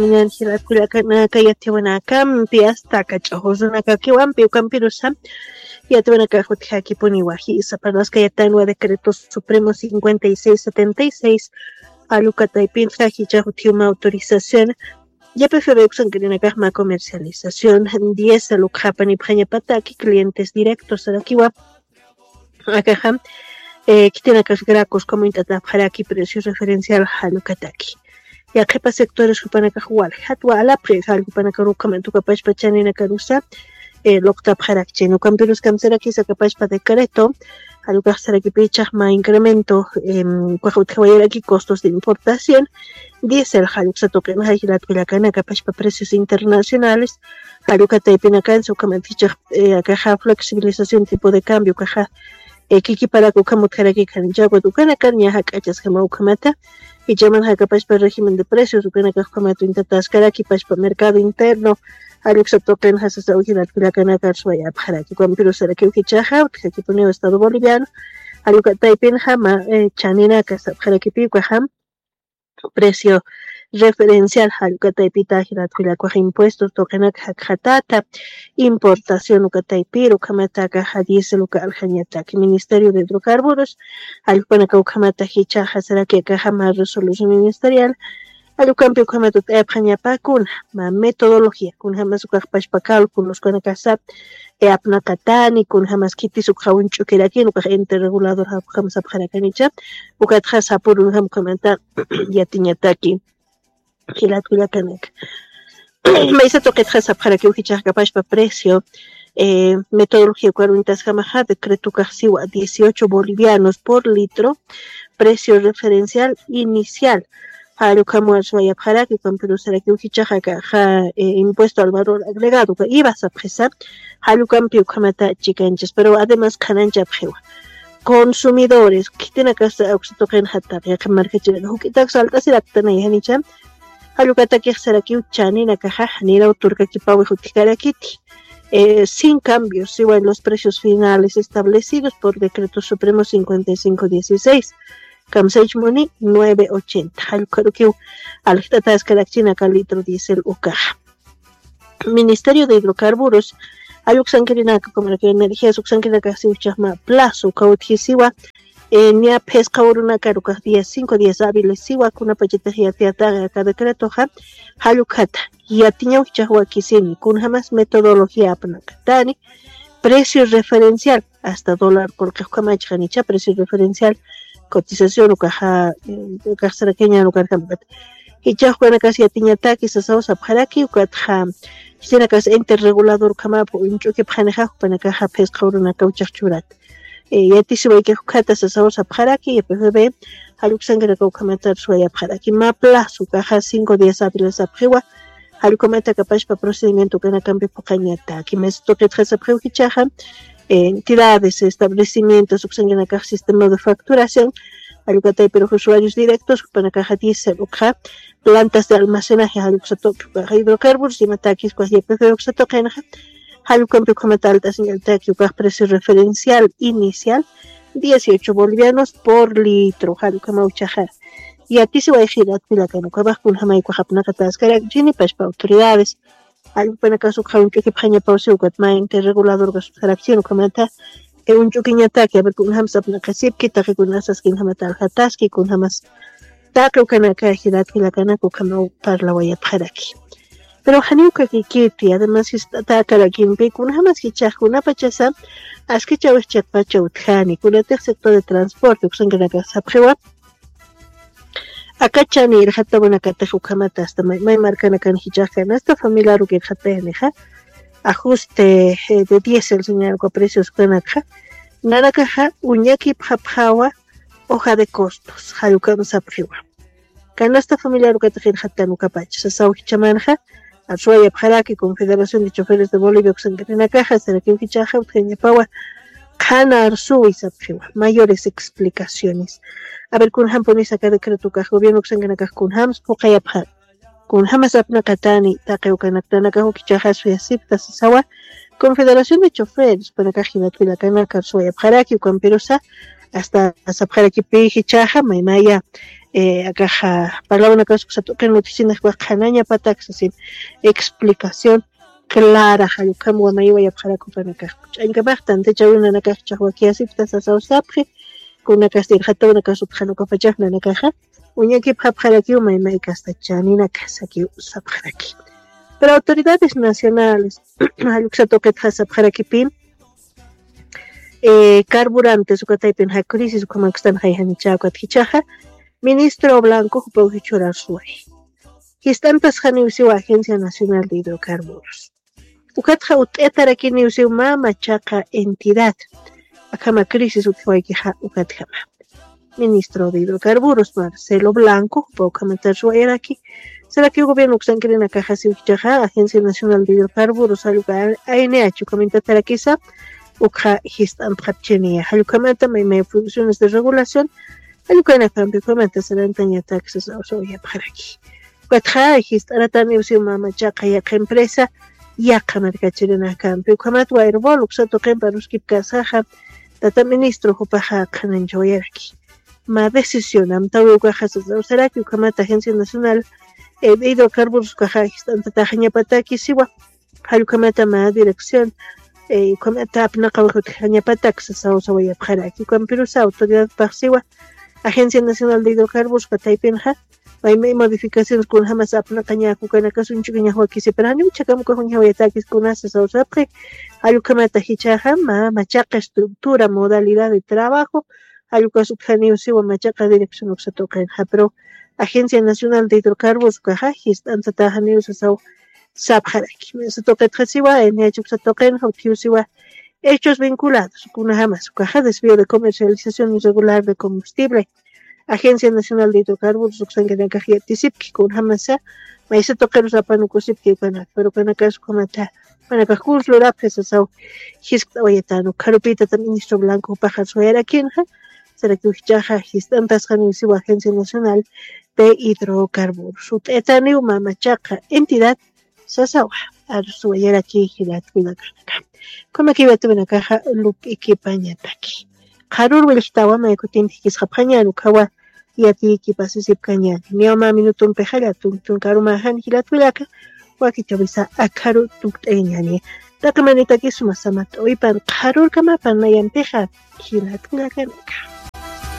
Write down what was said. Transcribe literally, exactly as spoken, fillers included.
Nanchila kulakana kayatiwana kampi hasta kachahosuna kakiwampi ukampirusa yatiwana kajutjaki puniwajisa para los kayatanwa decreto supremo cincuenta y seis setenta y seis alukataipin jajijahutiuma autorización ya prefiero que comercialización diez alukjapani pataki clientes directos arakiwa akaja eh kitina kasgracos como intatajaraki precio referencial halukataki ya que sectores kupana kahual hatwa ala presa kupana karu comentu kapash pachani na karusa eh lokta parakche no camperos kamsera kisa kapash pa decreto aluka saraki picha ma incremento em kwajutjawayera aquí costos de importación diesel haluksa token hajilat kulakana kapash pa precios internacionales haluka taipina kan su kamaticha eh kaja flexibilización tipo de cambio kaja eh kiki para kukamutjaraki kan jago tukana kan ya hakachas kama ukamata y llaman a capaz para régimen de precios, o que no como tu intentas aquí para el mercado interno, a lo que se toquen a esa original que la cana carsuaya para que cuando pero será que ukichaja, que aquí pone el Estado boliviano, a lo que taipen jama, chanina que está para que pico jam, precio referencial a lo que taipita girat que la coja impuestos, toquen a jatata, importación, lo que taipiro, kamataca, jadiese, lo que aljañata, que Ministerio de Hidrocarburos, al que kamata hichaja, será que caja más resolución ministerial, al cambio kamatot epjañapa con ma metodología, con jamás ucajpash pa cálculos, con acasap, e apnacatani, con jamás kiti su jawin chuqueraki, no ente regulador jamás apjaracanicha, ucatjas apur un jam comentar, yatiñataki. Gilat Kulakanek. Me hizo toque trasa para que ujichas capaz para precio. Eh, metodología cuarenta jamaja, decreto casiwa dieciocho bolivianos por litro, precio referencial inicial. Haru kamuas vaya para que con Perú será que ujichaja caja impuesto al valor agregado que ibas a presar. Haru cambio kamata chicanches, pero además cananja prewa. Consumidores, que tiene que ser oxitogen hatar, ya que marca chile, hukitak salta si la tana y hanichan. Alukata que será que uchani na caja ni la turca que pago justicarakiti eh sin cambios igual los precios finales establecidos por decreto supremo cincuenta y cinco dieciséis Kamsej Moni nueve ochenta alukaro que alta escalachina cal litro diésel o caja Ministerio de Hidrocarburos aluksankerina como que energía suksankerina casi uchama plazo kautisiwa Eh, ni a pesca una caruca diez cinco días hábiles siwa kuna pacheta ya teata cada decreto ha halukata ya tiña uchahua kisini kun jamás metodología apnakatani precio referencial hasta dólar por kama chanicha precio referencial cotización ukaha kasara kenya no karkambat y ya juega casi ya tiña taki sasao sabharaki ukatha sina kas interregulador kama po inchuke phaneja panaka pesca una kauchachchurat yati siway que jukata sasawos apjaraki y P G B haluksangera ko comentar suaya apjaraki ma plazo caja cinco días hábiles apjewa halukometa capaz para procedimiento que na cambio pocañata que me toque tres apjewichaja entidades establecimientos suksangera caja sistema de facturación halukatay pero usuarios directos para caja diésel ukha plantas de almacenaje haluksatok hidrocarburos y matakis cuas y P G B uksatokenaja Halu cambio comentar alta señal técnica precio referencial inicial dieciocho bolivianos por litro halu kama uchajar y a ti se va a decir a ti la que no cabas con jamai ko hapna katas kara jini pas pa autoridades halu pena caso ka un que paña pausa ukat ma interregulador gas acción comenta e un chuquiñata que a ver con hamsa na kasip kita que con asas kin hamatal hataski con hamas ta creo que na ka girat la kana ko kama parla waya paraki pero haniuka que kiti además está cara quien con jamás que chajuna pachasa as que chawes chakpacha uthani con el sector de transporte que son que la casa prewa acá chani el hatta buena kata hukamata hasta mai marca na kan hijaja esta familia ru que hatta neja ajuste de diésel señal con precios kanaka nada caja uñaki phaphawa hoja de costos halukam saprewa canasta familiar que te hatta no capacha sa chamanja Azuaya Paraki, Confederación de Choferes de Bolivia, Oxangarina Caja, Seraquín Fichaja, Eugenia Paua, Cana Arzu y Sapchiwa. Mayores explicaciones. A ver, con Hamponis acá decreto Caja, Gobierno Oxangarina Caja, con Hams, Pokayapha, con Hamas Apna Katani, Takeukanatana Cajo, Kichaja, Suyasipta, Sasawa, Confederación de Choferes, para Cajinatuila Cana, Azuaya Paraki, Camperosa, hasta Sapjaraki Pichaja, Maimaya, eh, acá palabra una cosa que toca noticias que canaña patax sin explicación clara halukam wa mai waya para kupana ka ainka bastante chawina na ka chahwa kiasi ptasa sa usapri kuna ka stir hatta na ka subhanu ka fajahna na ka unya ki phapkhara ki mai mai ka sta chani na ka saki usapkhara ki pero autoridades nacionales haluksa toket hasapkhara ki pin eh carburantes ukataypin ha crisis como están hayhani chawkat hichaja ministro Blanco hupo hichura suay Histantas Janiusiu Agencia Nacional de Hidrocarburos. Ukatja ut'etara kiniusiu ma machaca entidad. Akama crisis utjuaykiha ukatjama. Ministro de Hidrocarburos Marcelo Blanco, paukamata era aquí. Será que el gobierno que quiere na caja siuchaja Agencia Nacional de Hidrocarburos alugar A N H comentar aquí sa ukha histan prapchenia. Alukamata me funciones de regulación. Alukana cambio comenta será antaña taxes o soya para aquí. Cuatro histaratan usiu mama chaca ya empresa ya kamar kachirena cambio kamat wairbol uksa toquen paruskip kasaja tata ministro hupaja kanan joyeraki ma decisión am tawi ukajas será que kamat Agencia Nacional de Hidrocarburos kaja histan tata jaña pataki siwa halu kamata ma dirección eh kamata apna qawqut jaña patak sa sa waya pharaki kampiru sa autoridad parsiwa Agencia Nacional de Hidrocarburos kataypinja hay modificaciones con jamás apna caña con acaso un chiquiña joaquí se perani chacam con javiataquis con asas o sapre alucamata hichaja ma machaca estructura modalidad de trabajo alucaso canio siwa machaca dirección se toca en pero Agencia Nacional de Hidrocarburos caja histan tatajanius asau sapjaraki se toca trasiwa en hecho se toca en siwa hechos vinculados con jamás caja desvío de comercialización irregular de combustible Agencia Nacional de Hidrocarburos uxangana kaji tisipki kun hamasa maisa tokeros apanu kusipki kana pero kana kasu komata para kajus lora pesa sau hiskta oyetano karupita ta ministro Blanco paja soera kinja será que ujaja histantas kanusi Agencia Nacional de Hidrocarburos utetani mamachaqa entidad sasawa arsu oyera ki hilat kunakanaka como que vetu na caja lup equipaña taki Karur wiltawa ma ikutinti kisqaphaña kawa yati kipasisip kaña niama minutun pejala tun tun karuma han hilatwilaka wakitawisa akaru tukt'eñani takamanita kisuma samat oipan karur kama panayan peja hilatwilaka